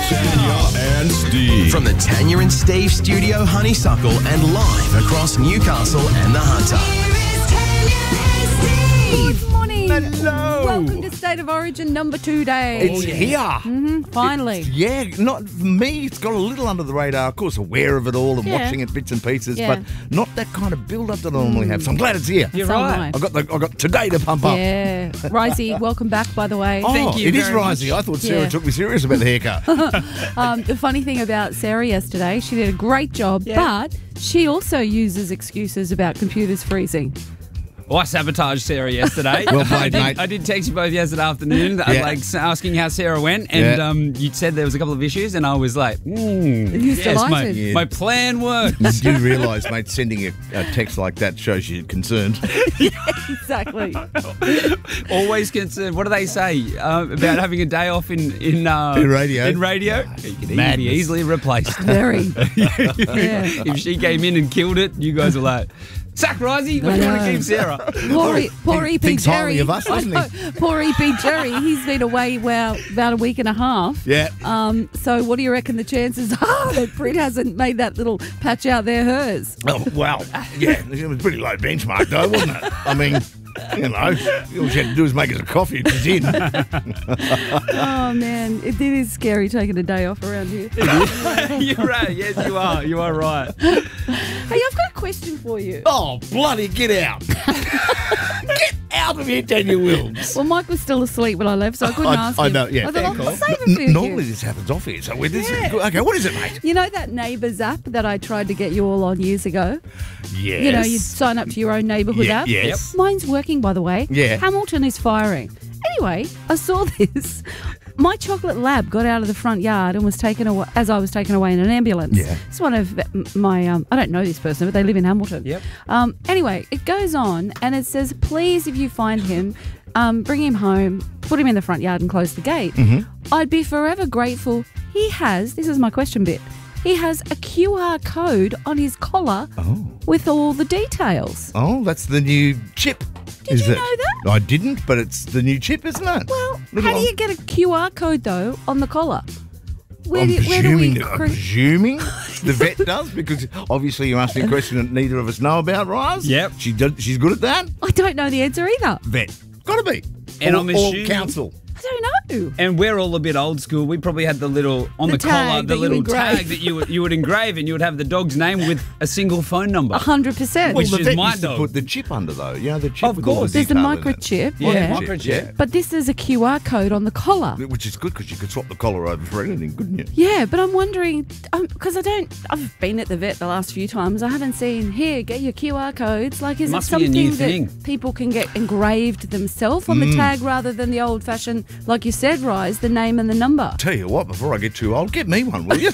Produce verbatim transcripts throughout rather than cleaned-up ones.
Tanya and Steve. From the Tanya and Steve studio, Honeysuckle, and live across Newcastle and the Hunter. Good morning. Hello. Welcome to State of Origin number two day. It's here. Mm-hmm, finally. It's- yeah, not for me. It's got a little under the radar. Of course, aware of it all and Yeah. watching it bits and pieces, Yeah. but not that kind of build-up that I normally have. So I'm glad it's here. You're So right. am I. I got the, I got today to pump up. Yeah. Risey, welcome back, by the way. Oh, Thank you it is very much. rising. I thought Sarah Yeah. took me serious about the haircut. Um, the funny thing about Sarah yesterday, she did a great job, Yeah. but she also uses excuses about computers freezing. Well, I sabotaged Sarah yesterday. Well played, I did, mate. I did text you both yesterday afternoon, uh, Yeah. like s- asking how Sarah went, and Yeah. um, you said there was a couple of issues, and I was like, mm, He was yes, my, delighted. Yeah. my plan worked. You do realise, mate, sending a, a text like that shows you're concerned. Exactly. Always concerned. What do they say uh, about having a day off in in, uh, In radio? In radio, it could be Madness. easily replaced. Very. Yeah. If she came in and killed it, you guys were like, sack Risey, we're I trying know. to keep Sarah. Poor, E- poor E P thinks highly Jerry. of us, doesn't he? I know. Poor E P Jerry. He's been away, well, about a week and a half. Yeah. Um, so what do you reckon the chances are that Brit hasn't made that little patch out there hers? Oh, well, yeah, it was a pretty low benchmark, though, wasn't it? I mean, you know, all she had to do was make us a coffee and she's in. Oh, man. It, it is scary taking a day off around here. You're right. Yes, you are. You are right. Hey, I've got a question for you. Oh, bloody get out. Get out of here, Daniel Wilms. Well, Mike was still asleep when I left, so I couldn't I, ask I him. know, yeah. I thought, I'll save it N- for you. normally this happens off here, so we're this Yeah. okay, what is it, mate? You know that Neighbours app that I tried to get you all on years ago? Yes. You know, you sign up to your own neighbourhood Yeah, app. yes. Mine's working, by the way. Yeah. Hamilton is firing. Anyway, I saw this. My chocolate lab got out of the front yard and was taken away as I was taken away in an ambulance. Yeah. It's one of my, um, I don't know this person, but they live in Hamilton. Yep. Um, anyway, it goes on and it says, please, if you find him, um, bring him home, put him in the front yard and close the gate. Mm-hmm. I'd be forever grateful. He has, this is my question bit, he has a Q R code on his collar Oh. with all the details. Oh, that's the new chip. Did is you it? know that? I didn't, but it's the new chip, isn't it? Well, Little how do you get a Q R code, though, on the collar? Where, I'm do, where do we... presuming, I'm cre- presuming the vet does, because obviously you asked me a question that neither of us know about, Rise. Yep. She does, she's good at that. I don't know the answer either. Vet. Got to be. And or, I'm or assuming- council. I don't know. And we're all a bit old school. We probably had the little on The the, collar, tag the that you little engrave. tag that you would, you would engrave, and you would have the dog's name with a single phone number. A hundred percent. Which Well, the is vet my used to dog. put the chip under, though. You know, the chip Of with all course. the There's a detail in it. microchip. Yeah, Yeah. microchip. Yeah. But this is a Q R code on the collar. Which is good, because you could swap the collar over for anything, couldn't you? Yeah, but I'm wondering, because I don't, I've been at the vet the last few times. I haven't seen, here, get your Q R codes. Like, is Must it be a something new that thing. people can get engraved themselves on Mm. the tag rather than the old fashioned, like you said, Rise, the name and the number? Tell you what, before I get too old, get me one, will you?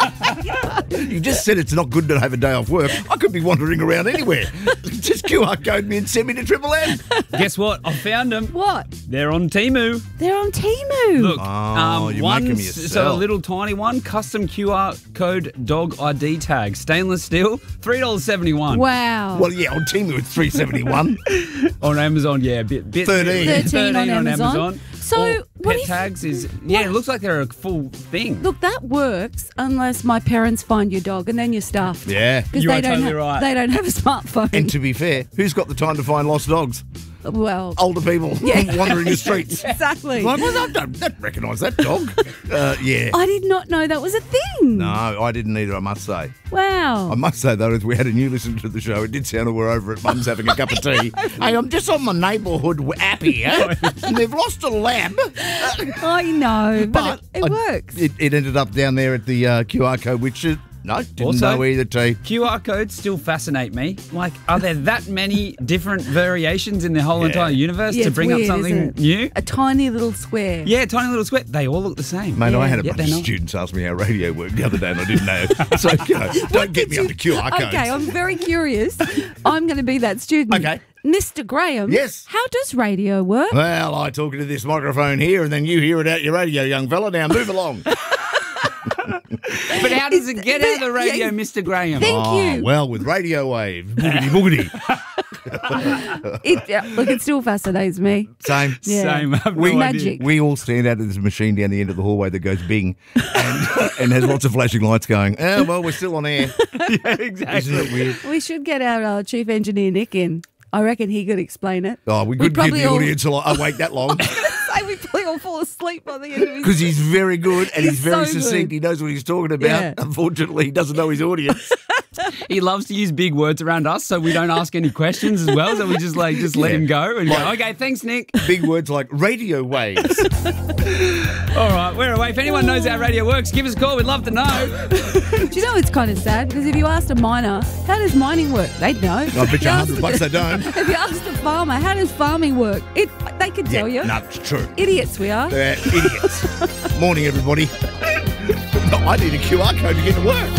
You just said it's not good to have a day off work. I could be wandering around anywhere. Just Q R code me and send me to Triple M. Guess what? I found them. What? They're on Temu. They're on Temu. Look, Oh, um, you one, make 'em so a yourself. little tiny one, custom Q R code dog I D tag, stainless steel, three dollars seventy-one. Wow. Well, yeah, on Temu it's three seventy-one. On Amazon, yeah, bit, bit thirteen. thirteen on Amazon. So, Or what pet if- tags is yeah, what- it looks like they're a full thing. Look, that works unless my parents find your dog and then you're stuffed. Yeah. Because You they are don't totally have, right. they don't have a smartphone. And to be fair, who's got the time to find lost dogs? well, Older people wandering the streets. exactly. Like, well, I don't, don't recognise that dog. Uh, yeah. I did not know that was a thing. No, I didn't either, I must say. Wow. I must say, though, if we had a new listener to the show, it did sound like we're over at Mum's having a cup of tea. Hey, I'm just on my neighbourhood app here, and they've lost a lab. I know, but, it, it I- works. It, it ended up down there at the uh, Q R code, which is, no, didn't Also- know either, T. Q R codes still fascinate me. Like, are there that many different variations in the whole Yeah. entire universe Yeah, to it's bring weird, up something isn't it? new? A tiny little square. Yeah, tiny little square. They all look the same. Mate, Yeah. I had a Yeah, bunch they're of not. students ask me how radio worked the other day, and I didn't know. So, you know, don't get me Did up to Q R codes. Okay, I'm very curious. I'm going to be that student. Okay. Mister Graham. Yes. How does radio work? Well, I talk into this microphone here, and then you hear it out your radio, young fella. Now move along. But how does it get out of the but- radio, yeah. Mister Graham? Thank Oh, you. well, with radio wave, boogity boogity. It, yeah, look, it still fascinates me. Same. Yeah. Same. I have no We, idea. Magic. we all stand out of this machine down the end of the hallway that goes bing and, and has lots of flashing lights going, oh, well, we're still on air. Yeah, exactly. Isn't it weird? We should get our uh, chief engineer Nick in. I reckon he could explain it. Oh, we We'd couldn't give probably the all- audience a lot, awake that long Say we probably all fall asleep by the end of his. because he's very good and he's, He's very so succinct. good. He knows what he's talking about. Yeah. Unfortunately, he doesn't know his audience. He loves to use big words around us, so we don't ask any questions as well. So we just like just let Yeah. him go and go. Okay, thanks, Nick. Big words like radio waves. All right, we're away. If anyone knows how radio works, give us a call. We'd love to know. Do you know it's kind of sad? Because if you asked a miner, how does mining work? They'd know. I bet you a hundred bucks they don't. If you asked a farmer, how does farming work? It they could tell you. No, it's true. Idiots we are. Uh, idiots. Morning, everybody. I need a Q R code to get to work.